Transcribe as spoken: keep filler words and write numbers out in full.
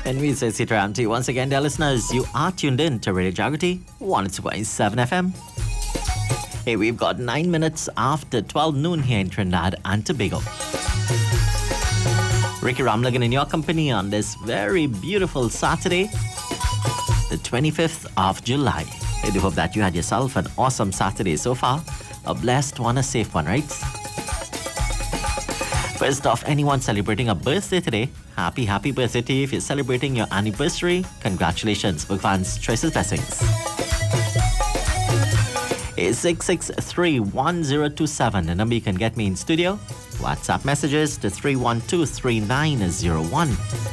And we say Sitaram to you once again, dear listeners. You are tuned in to Radio Jagrati one oh two point seven F M. Hey, we've got nine minutes after twelve noon here in Trinidad and Tobago. Ricky Ramlagan in your company on this very beautiful Saturday, the twenty-fifth of July. I do hope that you had yourself an awesome Saturday so far. A blessed one, a safe one, right? First off, anyone celebrating a birthday today, happy, happy birthday to you. If you're celebrating your anniversary, congratulations. Bhagwan's choicest blessings. It's six six three one zero two seven, the number you can get me in studio. WhatsApp messages to three one two three nine zero one.